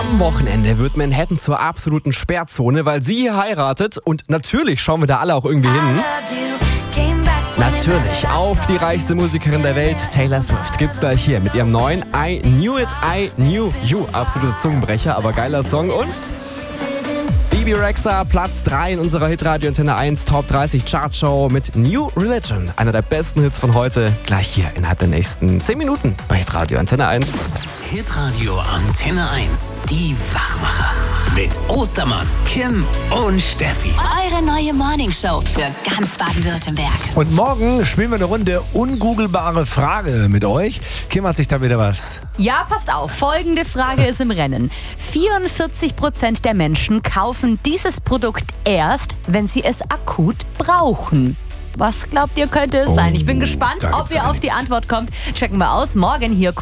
Am Wochenende wird Manhattan zur absoluten Sperrzone, weil sie hier heiratet. Und natürlich schauen wir da alle auch irgendwie hin. Natürlich, auf die reichste Musikerin der Welt, Taylor Swift, gibt's gleich hier mit ihrem neuen I Knew It, I Knew You. Absoluter Zungenbrecher, aber geiler Song. Und Bebe Rexha, Platz 3 in unserer Hitradio Antenne 1 Top 30 Chartshow mit New Religion. Einer der besten Hits von heute, gleich hier innerhalb der nächsten 10 Minuten bei Hitradio Antenne 1. Hitradio Antenne 1, die Wachmacher. Mit Ostermann, Kim und Steffi. Eure neue Morningshow für ganz Baden-Württemberg. Und morgen spielen wir eine Runde ungoogelbare Frage mit euch. Kim, hat sich da wieder was? Ja, passt auf. Folgende Frage ist im Rennen. 44% der Menschen kaufen dieses Produkt erst, wenn sie es akut brauchen. Was glaubt ihr, könnte es sein? Ich bin gespannt, da ob gibt's ihr auf die Antwort kommt. Checken wir aus. Morgen hier